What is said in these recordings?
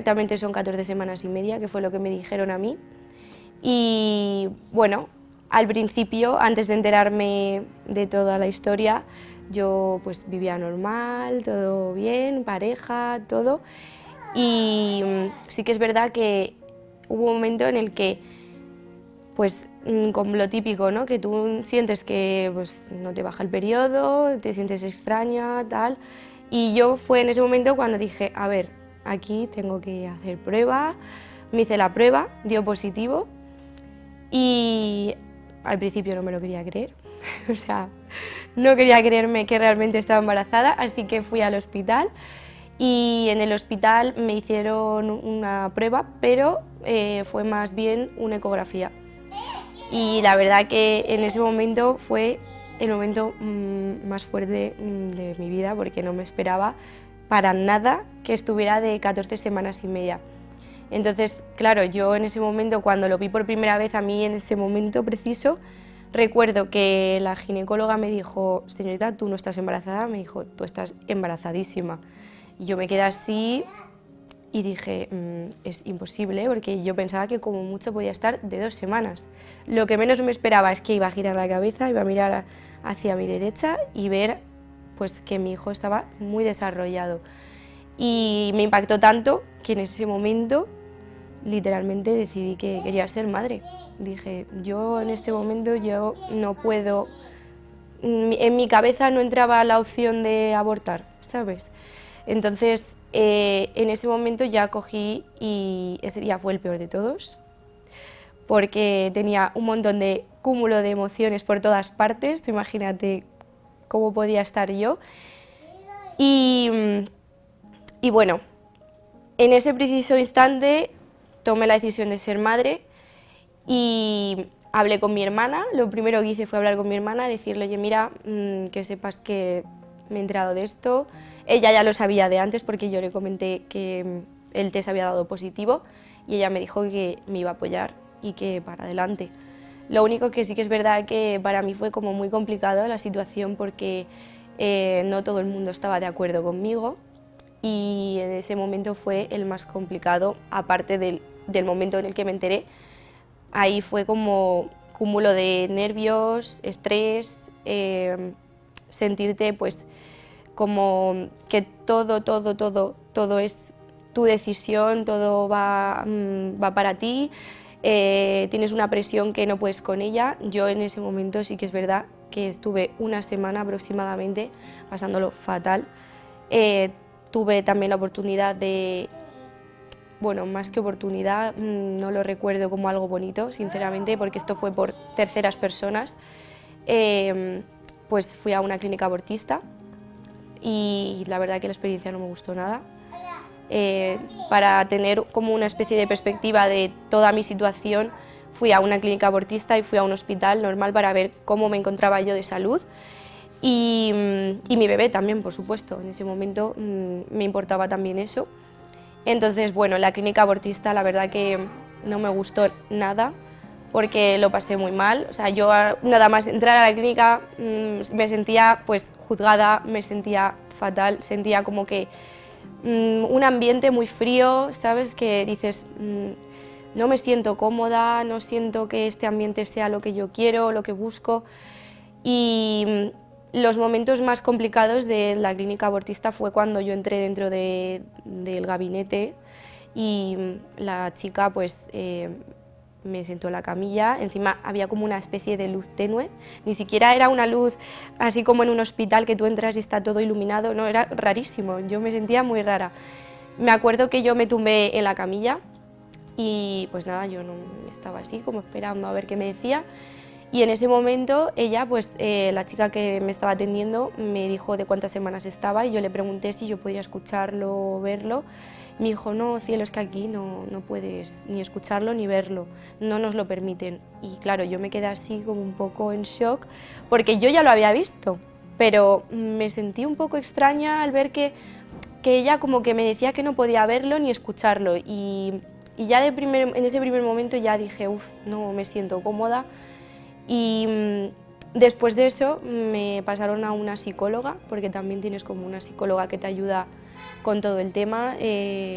exactamente son 14 semanas y media, que fue lo que me dijeron a mí. Y bueno, al principio, antes de enterarme de toda la historia, yo pues vivía normal, todo bien, pareja, todo. Y sí que es verdad que hubo un momento en el que, pues como lo típico, ¿no? Que tú sientes que pues, no te baja el periodo, te sientes extraña, tal. Y yo fue en ese momento cuando dije, a ver, aquí tengo que hacer prueba. Me hice la prueba, dio positivo y al principio no me lo quería creer. O sea, no quería creerme que realmente estaba embarazada, así que fui al hospital y en el hospital me hicieron una prueba, pero fue más bien una ecografía. Y la verdad que en ese momento fue el momento más fuerte de mi vida, porque no me esperaba para nada que estuviera de 14 semanas y media. Entonces, claro, yo en ese momento, cuando lo vi por primera vez, a mí en ese momento preciso, recuerdo que la ginecóloga me dijo, señorita, tú no estás embarazada, me dijo, tú estás embarazadísima. Y yo me quedé así y dije, es imposible, porque yo pensaba que como mucho podía estar de 2 semanas. Lo que menos me esperaba es que iba a girar la cabeza, iba a mirar hacia mi derecha y ver pues, que mi hijo estaba muy desarrollado. Y me impactó tanto que en ese momento literalmente decidí que quería ser madre. Dije, yo en este momento yo no puedo, en mi cabeza no entraba la opción de abortar, ¿sabes? Entonces, en ese momento ya cogí y ese día fue el peor de todos, porque tenía un montón de cúmulo de emociones por todas partes, imagínate cómo podía estar yo. Y bueno, en ese preciso instante tomé la decisión de ser madre y hablé con mi hermana. Lo primero que hice fue hablar con mi hermana, decirle, oye, mira, que sepas que me he enterado de esto. Ella ya lo sabía de antes porque yo le comenté que el test había dado positivo y ella me dijo que me iba a apoyar y que para adelante. Lo único que sí que es verdad que para mí fue como muy complicado la situación porque no todo el mundo estaba de acuerdo conmigo y en ese momento fue el más complicado, aparte del momento en el que me enteré. Ahí fue como cúmulo de nervios, estrés, sentirte pues como que todo es tu decisión, todo va para ti, tienes una presión que no puedes con ella. Yo en ese momento sí que es verdad que estuve una semana aproximadamente pasándolo fatal. Tuve también la oportunidad de, bueno, más que oportunidad, no lo recuerdo como algo bonito, sinceramente, porque esto fue por terceras personas. Pues fui a una clínica abortista y la verdad que la experiencia no me gustó nada. Para tener como una especie de perspectiva de toda mi situación, fui a una clínica abortista y fui a un hospital normal para ver cómo me encontraba yo de salud. Y mi bebé también, por supuesto, en ese momento me importaba también eso. Entonces, bueno, la clínica abortista la verdad que no me gustó nada porque lo pasé muy mal. O sea, yo nada más entrar a la clínica me sentía pues juzgada, me sentía fatal, sentía como que un ambiente muy frío, ¿sabes? Que dices, no me siento cómoda, no siento que este ambiente sea lo que yo quiero, lo que busco. Y los momentos más complicados de la clínica abortista fue cuando yo entré dentro del gabinete y la chica pues me sentó en la camilla, encima había como una especie de luz tenue, ni siquiera era una luz así como en un hospital que tú entras y está todo iluminado, no, era rarísimo, yo me sentía muy rara. Me acuerdo que yo me tumbé en la camilla y pues nada, yo no estaba así como esperando a ver qué me decía. Y en ese momento ella, pues la chica que me estaba atendiendo me dijo de cuántas semanas estaba y yo le pregunté si yo podía escucharlo o verlo. Me dijo, no, cielo, es que aquí no puedes ni escucharlo ni verlo, no nos lo permiten. Y claro, yo me quedé así como un poco en shock porque yo ya lo había visto, pero me sentí un poco extraña al ver que ella como que me decía que no podía verlo ni escucharlo y ya en ese primer momento ya dije, uff, no me siento cómoda. Y después de eso me pasaron a una psicóloga, porque también tienes como una psicóloga que te ayuda con todo el tema.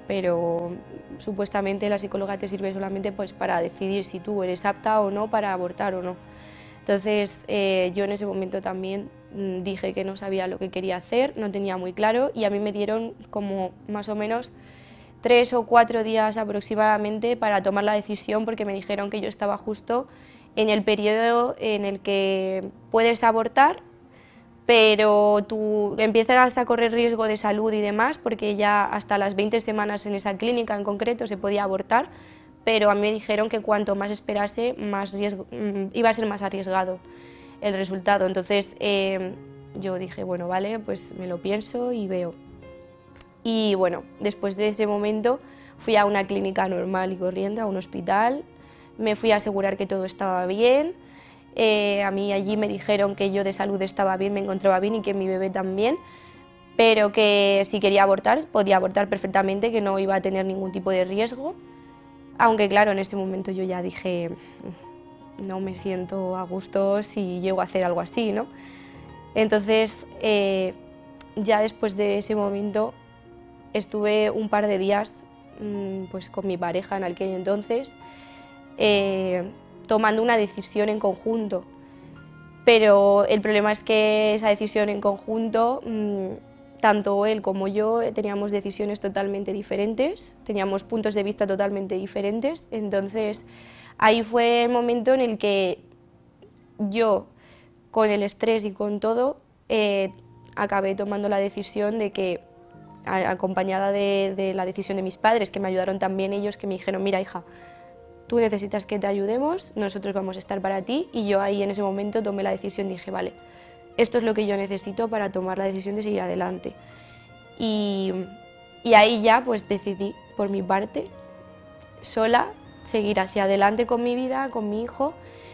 pero supuestamente la psicóloga te sirve solamente pues, para decidir si tú eres apta o no para abortar o no. Entonces yo en ese momento también dije que no sabía lo que quería hacer, no tenía muy claro y a mí me dieron como más o menos 3 o 4 días aproximadamente para tomar la decisión porque me dijeron que yo estaba justo en el periodo en el que puedes abortar, pero tú empiezas a correr riesgo de salud y demás porque ya hasta las 20 semanas en esa clínica en concreto se podía abortar, pero a mí me dijeron que cuanto más esperase, más iba a ser más arriesgado el resultado. Entonces yo dije, bueno, vale, pues me lo pienso y veo. Y bueno, después de ese momento fui a una clínica normal y corriente, a un hospital, me fui a asegurar que todo estaba bien, a mí allí me dijeron que yo de salud estaba bien, me encontraba bien y que mi bebé también, pero que si quería abortar, podía abortar perfectamente, que no iba a tener ningún tipo de riesgo, aunque claro, en este momento yo ya dije, no me siento a gusto si llego a hacer algo así, ¿no? Entonces, ya después de ese momento, estuve un par de días pues, con mi pareja en aquel entonces, tomando una decisión en conjunto. Pero el problema es que esa decisión en conjunto, tanto él como yo teníamos decisiones totalmente diferentes, teníamos puntos de vista totalmente diferentes. Entonces, ahí fue el momento en el que yo, con el estrés y con todo, acabé tomando la decisión de que, acompañada de la decisión de mis padres, que me ayudaron también ellos, que me dijeron, mira hija, tú necesitas que te ayudemos, nosotros vamos a estar para ti, y yo ahí en ese momento tomé la decisión, dije, vale, esto es lo que yo necesito para tomar la decisión de seguir adelante. Y ahí ya pues decidí, por mi parte, sola, seguir hacia adelante con mi vida, con mi hijo,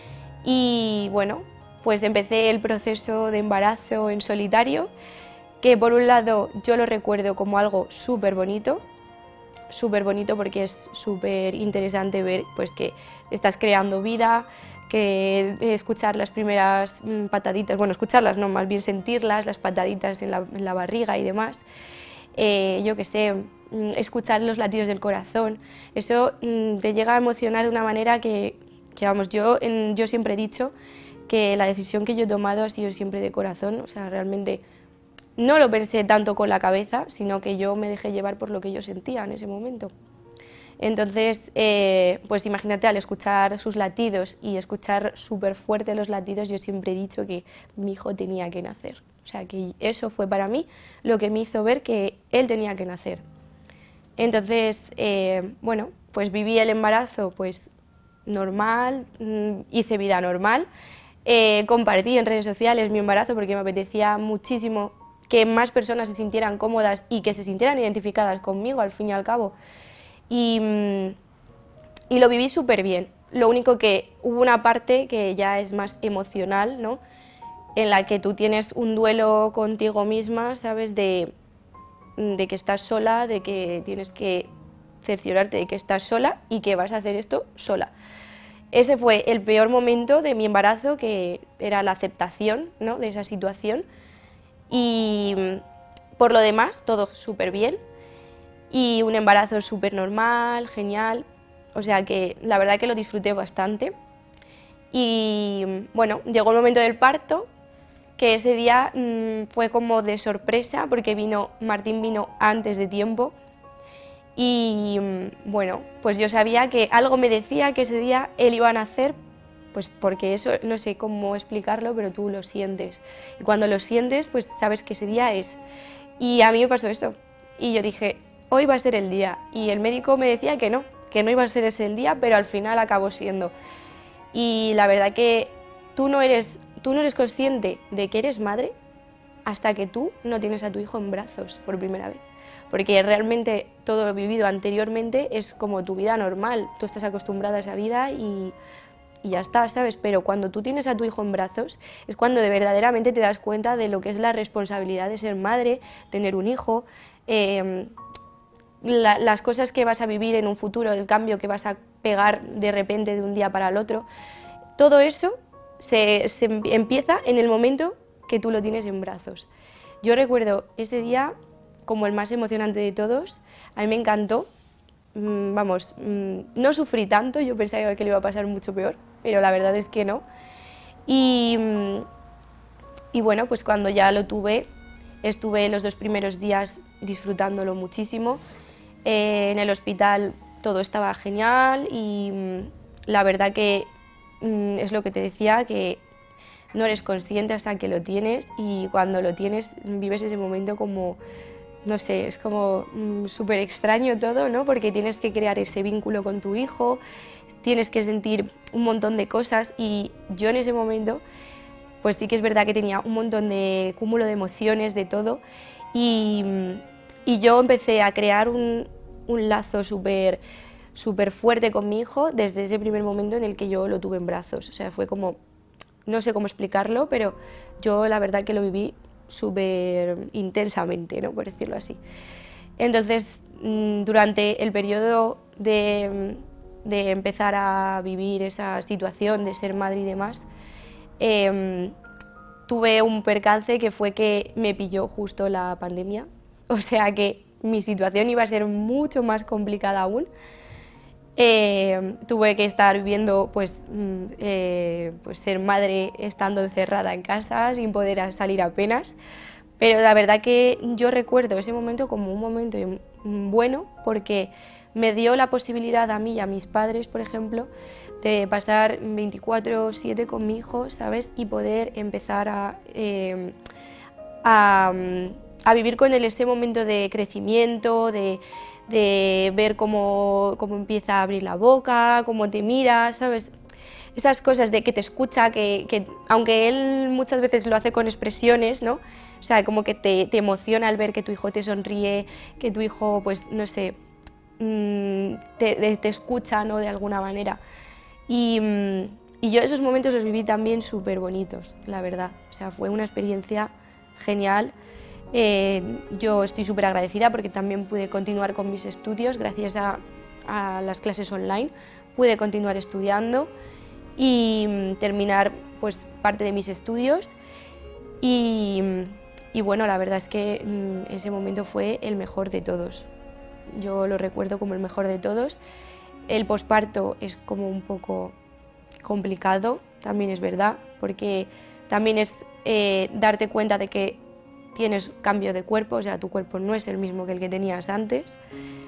y bueno, pues empecé el proceso de embarazo en solitario, que por un lado yo lo recuerdo como algo súper bonito porque es súper interesante ver pues, que estás creando vida, que escuchar las primeras pataditas, bueno, escucharlas no, más bien sentirlas, las pataditas en la barriga y demás, yo qué sé, escuchar los latidos del corazón, eso te llega a emocionar de una manera que vamos, yo siempre he dicho que la decisión que yo he tomado ha sido siempre de corazón, o sea, realmente no lo pensé tanto con la cabeza, sino que yo me dejé llevar por lo que yo sentía en ese momento. Entonces, pues imagínate, al escuchar sus latidos y escuchar súper fuerte los latidos, yo siempre he dicho que mi hijo tenía que nacer. O sea, que eso fue para mí lo que me hizo ver que él tenía que nacer. Entonces, bueno, pues viví el embarazo pues normal, hice vida normal, compartí en redes sociales mi embarazo porque me apetecía muchísimo que más personas se sintieran cómodas y que se sintieran identificadas conmigo, al fin y al cabo. Y lo viví súper bien. Lo único que hubo una parte que ya es más emocional, ¿no? En la que tú tienes un duelo contigo misma, ¿sabes? De que estás sola, de que tienes que cerciorarte de que estás sola y que vas a hacer esto sola. Ese fue el peor momento de mi embarazo, que era la aceptación, ¿no? De esa situación. Y por lo demás, todo súper bien y un embarazo súper normal, genial, o sea que la verdad que lo disfruté bastante. Y bueno, llegó el momento del parto, que ese día fue como de sorpresa porque Martín vino antes de tiempo y bueno, pues yo sabía que algo me decía que ese día él iba a nacer, pues porque eso no sé cómo explicarlo, pero tú lo sientes. Y cuando lo sientes, pues sabes que ese día es. Y a mí me pasó eso. Y yo dije, hoy va a ser el día. Y el médico me decía que no iba a ser ese el día, pero al final acabó siendo. Y la verdad que tú no eres consciente de que eres madre hasta que tú no tienes a tu hijo en brazos por primera vez. Porque realmente todo lo vivido anteriormente es como tu vida normal. Tú estás acostumbrada a esa vida y ya está, ¿sabes? Pero cuando tú tienes a tu hijo en brazos es cuando verdaderamente te das cuenta de lo que es la responsabilidad de ser madre, tener un hijo, las cosas que vas a vivir en un futuro, el cambio que vas a pegar de repente de un día para el otro. Todo eso se empieza en el momento que tú lo tienes en brazos. Yo recuerdo ese día como el más emocionante de todos. A mí me encantó. Vamos, no sufrí tanto, yo pensaba que le iba a pasar mucho peor, pero la verdad es que no. Y bueno, pues cuando ya lo tuve, estuve los 2 primeros días disfrutándolo muchísimo. En el hospital todo estaba genial y la verdad que es lo que te decía, que no eres consciente hasta que lo tienes, y cuando lo tienes vives ese momento como, no sé, es como súper extraño todo, ¿no? Porque tienes que crear ese vínculo con tu hijo, tienes que sentir un montón de cosas, y yo en ese momento pues sí que es verdad que tenía un montón de cúmulo de emociones, de todo, y yo empecé a crear un lazo súper fuerte con mi hijo desde ese primer momento en el que yo lo tuve en brazos. O sea, fue como, no sé cómo explicarlo, pero yo la verdad que lo viví súper intensamente, ¿no? Por decirlo así. Entonces, durante el periodo de empezar a vivir esa situación de ser madre y demás, tuve un percance que fue que me pilló justo la pandemia, o sea que mi situación iba a ser mucho más complicada aún. Tuve que estar viviendo, pues ser madre estando encerrada en casa, sin poder salir apenas, pero la verdad que yo recuerdo ese momento como un momento bueno, porque me dio la posibilidad a mí y a mis padres, por ejemplo, de pasar 24/7 con mi hijo, ¿sabes? Y poder empezar a vivir con él ese momento de crecimiento, de ver cómo empieza a abrir la boca, cómo te mira, ¿sabes? Esas cosas de que te escucha, que aunque él muchas veces lo hace con expresiones, ¿no? O sea, como que te emociona al ver que tu hijo te sonríe, que tu hijo, pues, no sé, te escucha, ¿no? De alguna manera. Y yo esos momentos los viví también súper bonitos, la verdad. O sea, fue una experiencia genial. Yo estoy súper agradecida porque también pude continuar con mis estudios gracias a las clases online. Pude continuar estudiando y terminar, pues, parte de mis estudios. Y bueno, la verdad es que ese momento fue el mejor de todos. Yo lo recuerdo como el mejor de todos. El posparto es como un poco complicado, también es verdad, porque también es darte cuenta de que tienes cambio de cuerpo, o sea, tu cuerpo no es el mismo que el que tenías antes.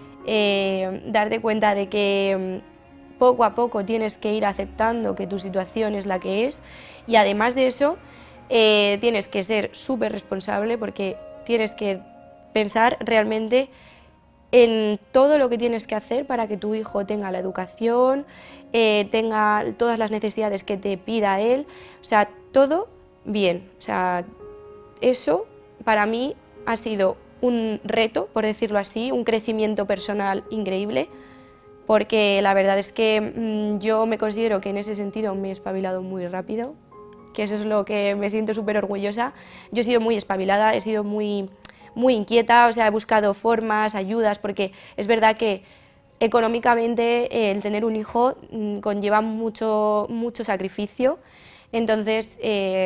Darte cuenta de que poco a poco tienes que ir aceptando que tu situación es la que es, y además de eso tienes que ser súper responsable, porque tienes que pensar realmente en todo lo que tienes que hacer para que tu hijo tenga la educación, tenga todas las necesidades que te pida él, o sea, todo bien. O sea, eso para mí ha sido un reto, por decirlo así, un crecimiento personal increíble, porque la verdad es que yo me considero que en ese sentido me he espabilado muy rápido, que eso es lo que me siento súper orgullosa. Yo he sido muy espabilada, he sido muy inquieta, o sea, he buscado formas, ayudas, porque es verdad que económicamente el tener un hijo conlleva mucho sacrificio. Entonces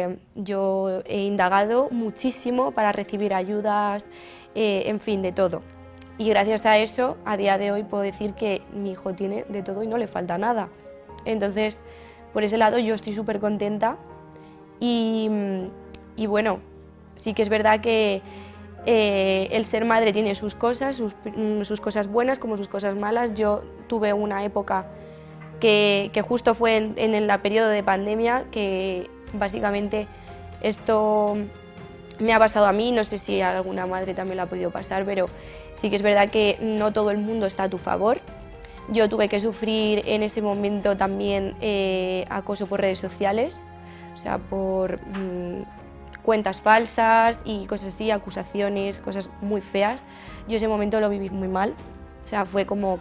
yo he indagado muchísimo para recibir ayudas, en fin, de todo. Y gracias a eso, a día de hoy puedo decir que mi hijo tiene de todo y no le falta nada. Entonces, por ese lado yo estoy súper contenta y bueno, sí que es verdad que el ser madre tiene sus cosas, sus cosas buenas como sus cosas malas. Yo tuve una época que justo fue en el periodo de pandemia, que básicamente esto me ha pasado a mí, no sé si a alguna madre también lo ha podido pasar, pero sí que es verdad que no todo el mundo está a tu favor. Yo tuve que sufrir en ese momento también acoso por redes sociales, o sea, por cuentas falsas y cosas así, acusaciones, cosas muy feas. Yo ese momento lo viví muy mal, o sea, fue como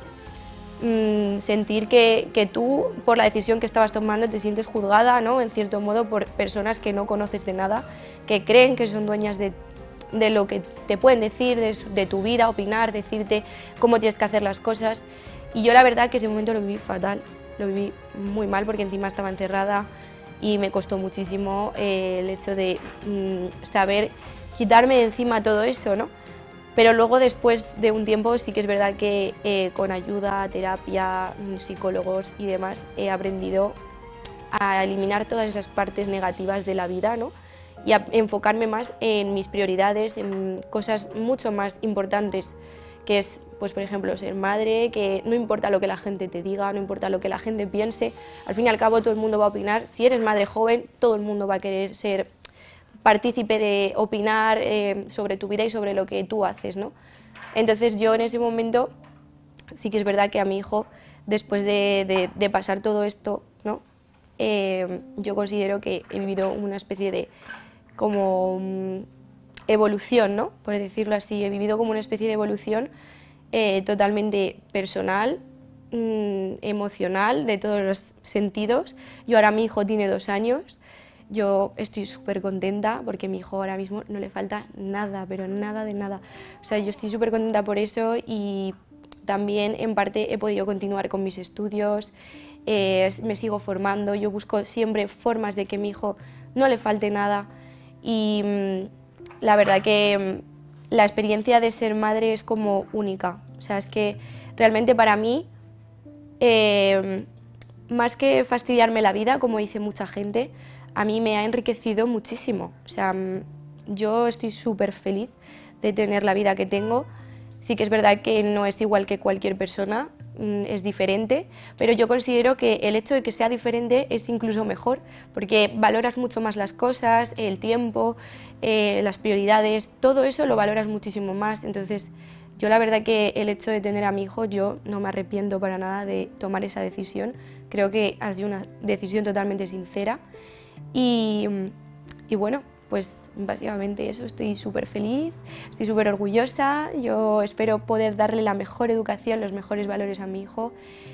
sentir que tú, por la decisión que estabas tomando, te sientes juzgada, ¿no? En cierto modo, por personas que no conoces de nada, que creen que son dueñas de lo que te pueden decir, de tu vida, opinar, decirte cómo tienes que hacer las cosas. Y yo la verdad que ese momento lo viví fatal, lo viví muy mal, porque encima estaba encerrada y me costó muchísimo el hecho de saber quitarme de encima todo eso, ¿no? Pero luego, después de un tiempo, sí que es verdad que con ayuda, terapia, psicólogos y demás, he aprendido a eliminar todas esas partes negativas de la vida, ¿no? Y a enfocarme más en mis prioridades, en cosas mucho más importantes, que es, pues, por ejemplo, ser madre, que no importa lo que la gente te diga, no importa lo que la gente piense, al fin y al cabo todo el mundo va a opinar. Si eres madre joven, todo el mundo va a querer ser partícipe de opinar sobre tu vida y sobre lo que tú haces, ¿no? Entonces yo en ese momento sí que es verdad que a mi hijo, después de pasar todo esto, ¿no? Yo considero que he vivido una especie de como evolución, ¿no? Por decirlo así, he vivido como una especie de evolución totalmente personal, emocional, de todos los sentidos. Yo ahora, mi hijo tiene 2 años. Yo estoy súper contenta porque a mi hijo ahora mismo no le falta nada, pero nada de nada. O sea, yo estoy súper contenta por eso y también en parte he podido continuar con mis estudios, me sigo formando, yo busco siempre formas de que a mi hijo no le falte nada y la verdad que la experiencia de ser madre es como única. O sea, es que realmente para mí, más que fastidiarme la vida, como dice mucha gente, a mí me ha enriquecido muchísimo. O sea, yo estoy súper feliz de tener la vida que tengo. Sí que es verdad que no es igual que cualquier persona, es diferente, pero yo considero que el hecho de que sea diferente es incluso mejor, porque valoras mucho más las cosas, el tiempo, las prioridades, todo eso lo valoras muchísimo más. Entonces, yo la verdad que el hecho de tener a mi hijo, yo no me arrepiento para nada de tomar esa decisión. Creo que ha sido una decisión totalmente sincera. Y bueno, pues básicamente eso, estoy súper feliz, estoy súper orgullosa, yo espero poder darle la mejor educación, los mejores valores a mi hijo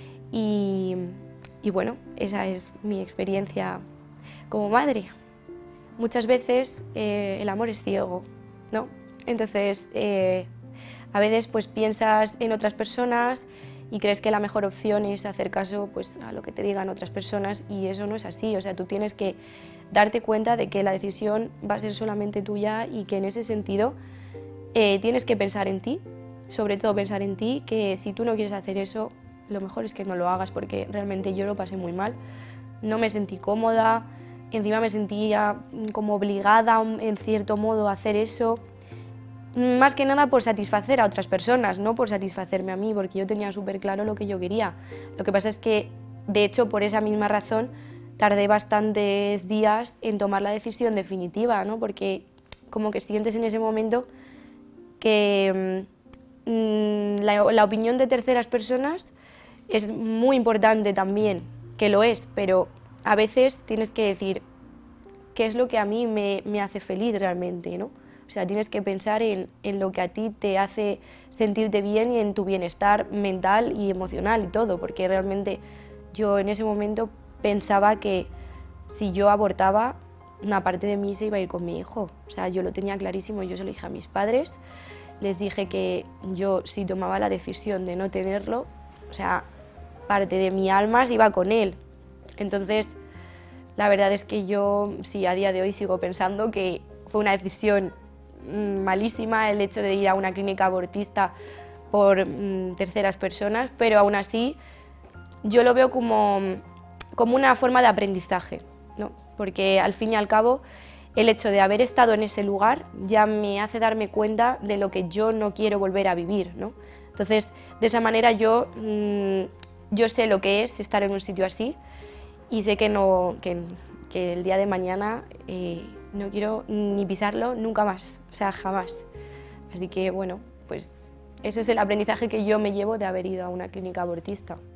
y bueno, esa es mi experiencia como madre. Muchas veces el amor es ciego, ¿no? Entonces a veces pues piensas en otras personas y crees que la mejor opción es hacer caso pues, a lo que te digan otras personas y eso no es así. O sea, tú tienes que darte cuenta de que la decisión va a ser solamente tuya y que en ese sentido tienes que pensar en ti, sobre todo pensar en ti, que si tú no quieres hacer eso, lo mejor es que no lo hagas porque realmente yo lo pasé muy mal, no me sentí cómoda, encima me sentía como obligada en cierto modo a hacer eso. Más que nada por satisfacer a otras personas, no por satisfacerme a mí, porque yo tenía súper claro lo que yo quería. Lo que pasa es que, de hecho, por esa misma razón, tardé bastantes días en tomar la decisión definitiva, ¿no? Porque como que sientes en ese momento que la opinión de terceras personas es muy importante también, que lo es, pero a veces tienes que decir qué es lo que a mí me hace feliz realmente, ¿no? O sea, tienes que pensar en lo que a ti te hace sentirte bien y en tu bienestar mental y emocional y todo, porque realmente yo en ese momento pensaba que si yo abortaba, una parte de mí se iba a ir con mi hijo. O sea, yo lo tenía clarísimo, yo se lo dije a mis padres, les dije que yo si tomaba la decisión de no tenerlo, o sea, parte de mi alma se iba con él. Entonces, la verdad es que yo sí, a día de hoy sigo pensando que fue una decisión malísima el hecho de ir a una clínica abortista por terceras personas, pero aún así yo lo veo como una forma de aprendizaje, ¿no? Porque al fin y al cabo el hecho de haber estado en ese lugar ya me hace darme cuenta de lo que yo no quiero volver a vivir, ¿no? Entonces, de esa manera yo sé lo que es estar en un sitio así y sé que el día de mañana no quiero ni pisarlo nunca más, o sea, jamás. Así que, bueno, pues ese es el aprendizaje que yo me llevo de haber ido a una clínica abortista.